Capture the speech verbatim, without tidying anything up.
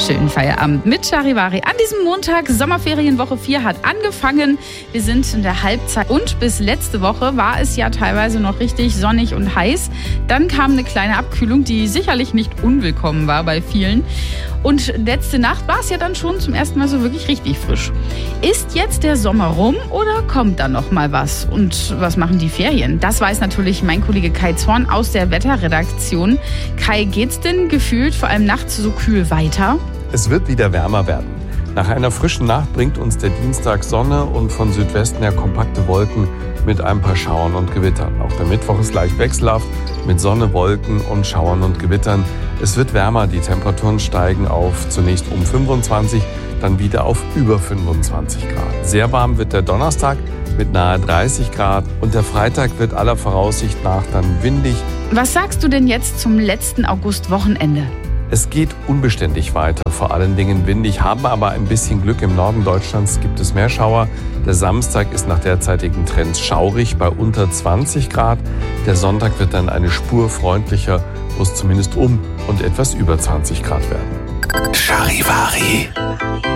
schönen Feierabend mit Charivari. An diesem Montag, Sommerferienwoche vier hat angefangen. Wir sind in der Halbzeit und bis letzte Woche war es ja teilweise noch richtig sonnig und heiß. Dann kam eine kleine Abkühlung, die sicherlich nicht unwillkommen war bei vielen. Und letzte Nacht war es ja dann schon zum ersten Mal so wirklich richtig frisch. Ist jetzt der Sommer rum oder kommt da noch mal was? Und was machen die Ferien? Das weiß natürlich mein Kollege Kai Zorn aus der Wetterredaktion. Kai, geht's denn gefühlt vor allem nachts so kühl weiter? Es wird wieder wärmer werden. Nach einer frischen Nacht bringt uns der Dienstag Sonne und von Südwesten her kompakte Wolken mit ein paar Schauern und Gewittern. Auch der Mittwoch ist leicht wechselhaft mit Sonne, Wolken und Schauern und Gewittern. Es wird wärmer, die Temperaturen steigen auf zunächst um fünfundzwanzig, dann wieder auf über fünfundzwanzig Grad. Sehr warm wird der Donnerstag mit nahe dreißig Grad und der Freitag wird aller Voraussicht nach dann windig. Was sagst du denn jetzt zum letzten Augustwochenende? Es geht unbeständig weiter, vor allen Dingen windig, haben aber ein bisschen Glück. Im Norden Deutschlands gibt es mehr Schauer. Der Samstag ist nach derzeitigen Trends schaurig bei unter zwanzig Grad. Der Sonntag wird dann eine Spur freundlicher, wo es zumindest um und etwas über zwanzig Grad werden. Charivari.